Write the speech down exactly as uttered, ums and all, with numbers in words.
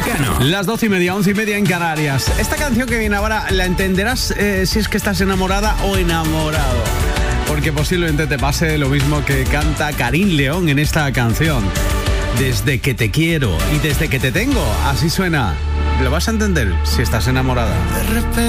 Cano. Las doce y media, once y media en Canarias. Esta canción que viene ahora la entenderás eh, si es que estás enamorada o enamorado. Porque posiblemente te pase lo mismo que canta Karim León en esta canción. Desde que te quiero y desde que te tengo, así suena. Lo vas a entender si estás enamorada. De repente